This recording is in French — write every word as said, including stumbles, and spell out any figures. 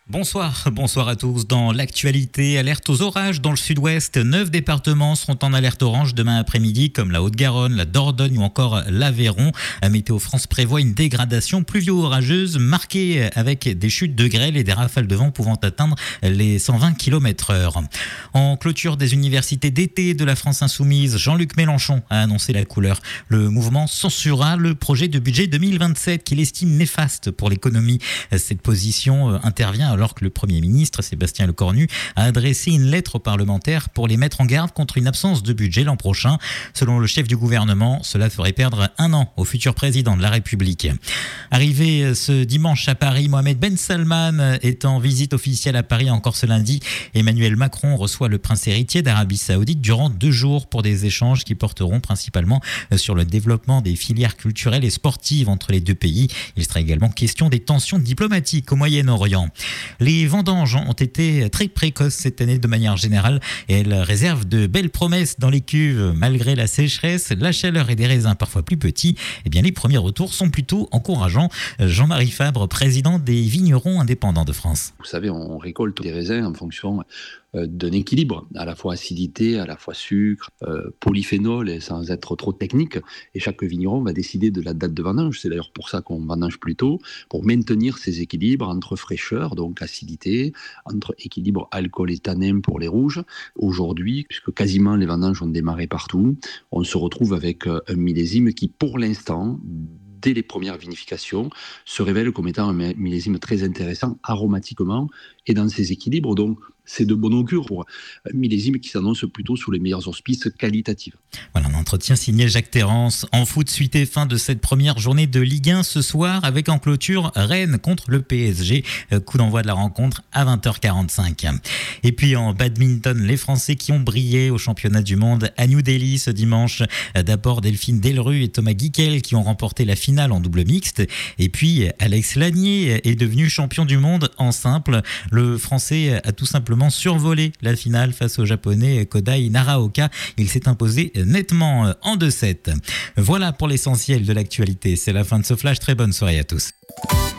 Bonsoir, bonsoir à tous. Dans l'actualité, alerte aux orages dans le sud-ouest. Neuf départements seront en alerte orange demain après-midi, comme la Haute-Garonne, la Dordogne ou encore l'Aveyron. Météo France prévoit une dégradation pluvio-orageuse marquée avec des chutes de grêle et des rafales de vent pouvant atteindre les cent vingt kilomètres heure. En clôture des universités d'été de la France insoumise, Jean-Luc Mélenchon a annoncé la couleur. Le mouvement censurera le projet de budget deux mille vingt-sept qu'il estime néfaste pour l'économie. Cette position intervient alors que le Premier ministre, Sébastien Lecornu, a adressé une lettre aux parlementaires pour les mettre en garde contre une absence de budget l'an prochain. Selon le chef du gouvernement, cela ferait perdre un an au futur président de la République. Arrivé ce dimanche à Paris, Mohamed Ben Salman est en visite officielle à Paris encore ce lundi. Emmanuel Macron reçoit le prince héritier d'Arabie Saoudite durant deux jours pour des échanges qui porteront principalement sur le développement des filières culturelles et sportives entre les deux pays. Il sera également question des tensions diplomatiques au Moyen-Orient. Les vendanges ont été très précoces cette année de manière générale et elles réservent de belles promesses dans les cuves. Malgré la sécheresse, la chaleur et des raisins parfois plus petits, eh bien les premiers retours sont plutôt encourageants. Jean-Marie Fabre, président des vignerons indépendants de France. Vous savez, on récolte des raisins en fonction d'un équilibre, à la fois acidité, à la fois sucre, euh, polyphénol, et sans être trop technique. Et chaque vigneron va décider de la date de vendange. C'est d'ailleurs pour ça qu'on vendange plus tôt, pour maintenir ces équilibres entre fraîcheur, donc acidité, entre équilibre alcool et tanin pour les rouges. Aujourd'hui, puisque quasiment les vendanges ont démarré partout, on se retrouve avec un millésime qui, pour l'instant, dès les premières vinifications, se révèle comme étant un millésime très intéressant aromatiquement et dans ses équilibres. Donc, c'est de bon augure pour un millésime qui s'annonce plutôt sous les meilleurs auspices qualitatifs. Voilà, un entretien signé Jacques Terrance. En foot, suite et fin de cette première journée de Ligue un ce soir, avec en clôture Rennes contre le P S G. Coup d'envoi de la rencontre à vingt heures quarante-cinq. Et puis en badminton, les Français qui ont brillé au championnat du monde à New Delhi ce dimanche. D'abord Delphine Delru et Thomas Guiquel qui ont remporté la finale en double mixte. Et puis Alex Lanier est devenu champion du monde en simple. Le Français a tout simplement survolé la finale face au Japonais Kodai Naraoka. Il s'est imposé nettement en deux sept. Voilà pour l'essentiel de l'actualité. C'est la fin de ce flash. Très bonne soirée à tous.